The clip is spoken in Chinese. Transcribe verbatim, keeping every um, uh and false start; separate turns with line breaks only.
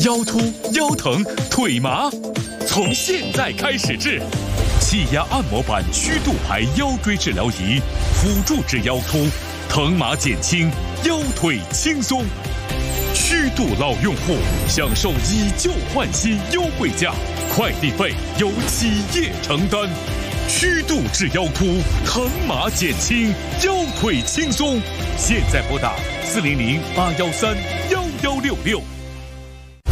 腰突、腰疼、腿麻，从现在开始治。气压按摩板虚度牌腰椎治疗仪，辅助治腰突，疼麻减轻，腰腿轻松。虚度老用户享受以旧换新优惠价，快递费由企业承担。虚度治腰突，疼麻减轻，腰腿轻松。现在拨打四零零八幺三幺幺六六。